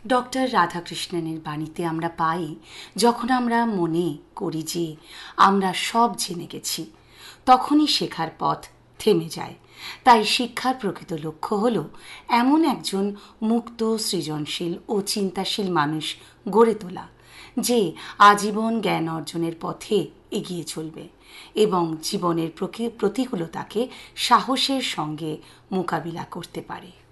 Doctor রাধাকৃষ্ণনের বাণীতে আমরা পাই, যখন আমরা মনে করি যে আমরা সব জেনে গেছি, তখনই শেখার পথ থেমে যায়। তাই শিক্ষার প্রকৃত লক্ষ্য হল এমন একজন মুক্ত, সৃজনশীল ও চিন্তাশীল মানুষ গড়ে তোলা, যে আজীবন জ্ঞান অর্জনের পথে এগিয়ে চলবে এবং জীবনের প্রতিকূলতাকে সাহসের সঙ্গে মোকাবিলা করতে পারে।